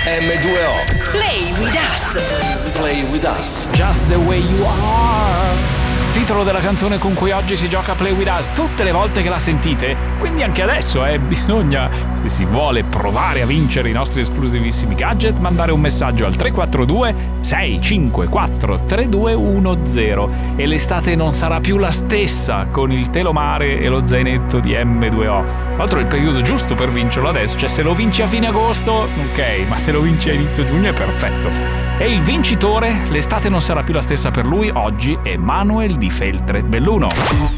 M2O. Play with us. Play with us. Just the way you are. Titolo della canzone con cui oggi si gioca Play With Us tutte le volte che la sentite, quindi anche adesso bisogna, se si vuole provare a vincere i nostri esclusivissimi gadget, mandare un messaggio al 342 654 3210 e l'estate non sarà più la stessa con il telomare e lo zainetto di M2O. Tra l'altro è il periodo giusto per vincerlo adesso, cioè se lo vinci a fine agosto ok, ma se lo vinci a inizio giugno è perfetto. E il vincitore, l'estate non sarà più la stessa per lui, oggi è Manuel di Feltre Belluno.